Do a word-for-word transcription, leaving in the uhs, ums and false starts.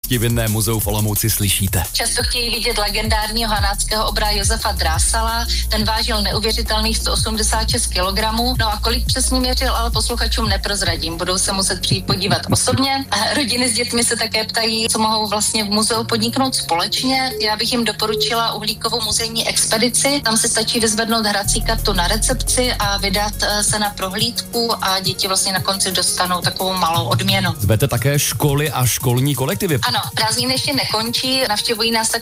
Hostivinné muzeu v Olomouci slyšíte. Často chtějí vidět legendárního hanáckého obra Josefa Drásala, ten vážil neuvěřitelných sto osmdesát šest kilogramů, no a kolik přesně měřil, ale posluchačům neprozradím, budou se muset přijít podívat osobně. A rodiny s dětmi se také ptají, co mohou vlastně v muzeu podniknout společně. Já bych jim doporučila uhlíkovou muzejní expedici, tam se stačí vyzvednout hrací kartu na recepci a vydat se na prohlídku a děti vlastně na konci dostanou takovou malou odměnu. Zvete také školy a školní kolektivy. Ano, prázdniny ještě nekončí, navštěvují nás také